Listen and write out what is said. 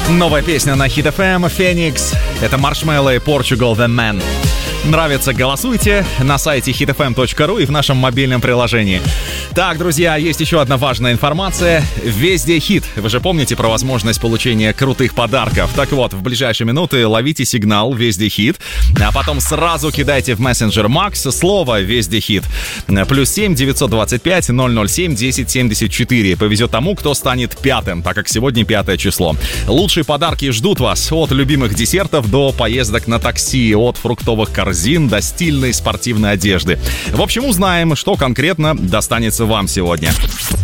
Новая песня на Hit FM, Phoenix. Это Marshmello и Portugal The Man. Нравится — голосуйте на сайте hitfm.ru и в нашем мобильном приложении. Так, друзья, есть еще одна важная информация. Везде хит. Вы же помните про возможность получения крутых подарков. Так вот, в ближайшие минуты ловите сигнал «Везде хит», а потом сразу кидайте в мессенджер Макс слово «Везде хит». +7 925 007 1074. Повезет тому, кто станет пятым, так как сегодня 5 число. Лучшие подарки ждут вас от любимых десертов до поездок на такси, от фруктовых корзин до стильной спортивной одежды. В общем, узнаем, что конкретно достанется вам сегодня.